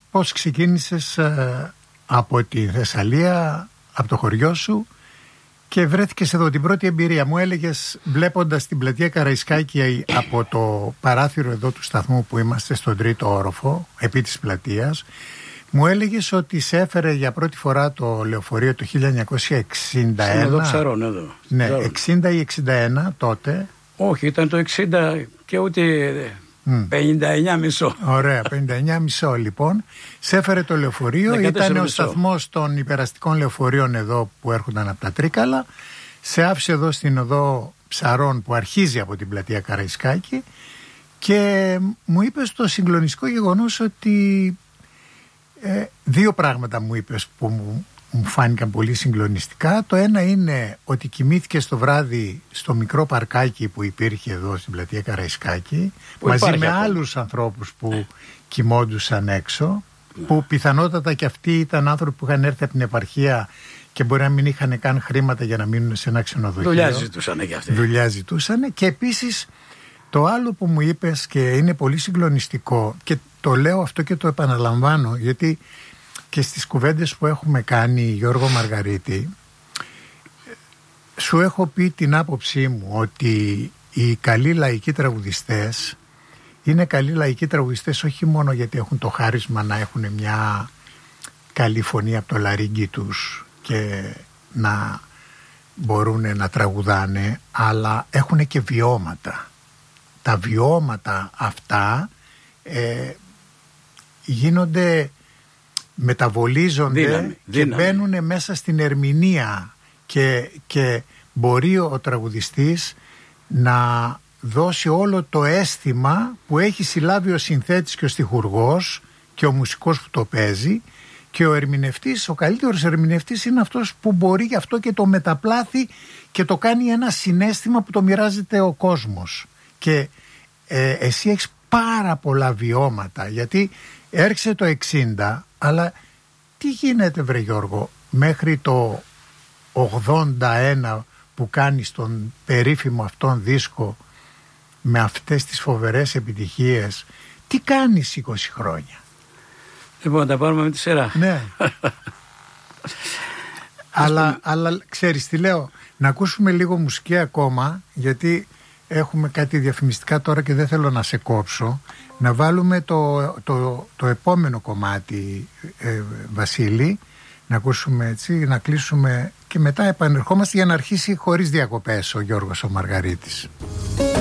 πώς ξεκίνησες από τη Θεσσαλία, από το χωριό σου και βρέθηκες εδώ. Την πρώτη εμπειρία μου έλεγες, βλέποντας την πλατεία Καραϊσκάκη από το παράθυρο εδώ του σταθμού που είμαστε στον 3ο όροφο, επί της πλατείας, μου έλεγες ότι σε έφερε για πρώτη φορά το λεωφορείο το 1961. Εδώ Ψαρών, εδώ. Ναι, 60 ή 61 τότε. Όχι, ήταν το 60 και ούτε 59,5. Ωραία, 59,5 λοιπόν. Σε έφερε το λεωφορείο, ήταν ο σταθμός των υπεραστικών λεωφορείων εδώ που έρχονταν από τα Τρίκαλα. Σε άφησε εδώ στην οδό Ψαρών που αρχίζει από την πλατεία Καραϊσκάκη και μου είπες το συγκλονιστικό γεγονός ότι δύο πράγματα μου είπες που μου φάνηκαν πολύ συγκλονιστικά. Το ένα είναι ότι κοιμήθηκες το βράδυ στο μικρό παρκάκι που υπήρχε εδώ στην πλατεία Καραϊσκάκη μαζί με άλλους ανθρώπους που κοιμόντουσαν έξω, που πιθανότατα και αυτοί ήταν άνθρωποι που είχαν έρθει από την επαρχία και μπορεί να μην είχαν καν χρήματα για να μείνουν σε ένα ξενοδοχείο. Δουλειά ζητούσαν και αυτοί. Δουλειά ζητούσαν. Και επίσης το άλλο που μου είπες και είναι πολύ συγκλονιστικό, και το λέω αυτό και το επαναλαμβάνω γιατί και στις κουβέντες που έχουμε κάνει, Γιώργο Μαργαρίτη, σου έχω πει την άποψή μου ότι οι καλοί λαϊκοί τραγουδιστές είναι καλοί λαϊκοί τραγουδιστές όχι μόνο γιατί έχουν το χάρισμα να έχουν μια καλή φωνή από το λαρύγγι τους και να μπορούν να τραγουδάνε, αλλά έχουν και βιώματα. Τα βιώματα αυτά γίνονται, μεταβολίζονται και μπαίνουν μέσα στην ερμηνεία και μπορεί ο τραγουδιστής να δώσει όλο το αίσθημα που έχει συλλάβει ο συνθέτης και ο στιχουργός και ο μουσικός που το παίζει, και ο ερμηνευτής, ο καλύτερος ερμηνευτής είναι αυτός που μπορεί γι' αυτό και το μεταπλάθει και το κάνει ένα συναίσθημα που το μοιράζεται ο κόσμος. Και εσύ έχεις πάρα πολλά βιώματα, γιατί έρξε το 60, αλλά τι γίνεται βρε Γιώργο μέχρι το 81 που κάνεις τον περίφημο αυτόν δίσκο με αυτές τις φοβερές επιτυχίες? Τι κάνεις 20 χρόνια? Λοιπόν, τα πάρουμε με τη σειρά. Ναι. αλλά ξέρεις τι λέω, να ακούσουμε λίγο μουσική ακόμα, γιατί έχουμε κάτι διαφημιστικά τώρα και δεν θέλω να σε κόψω. Να βάλουμε το επόμενο κομμάτι, Βασίλη, να ακούσουμε έτσι, να κλείσουμε και μετά επανερχόμαστε για να αρχίσει χωρίς διακοπές ο Γιώργος ο Μαργαρίτης.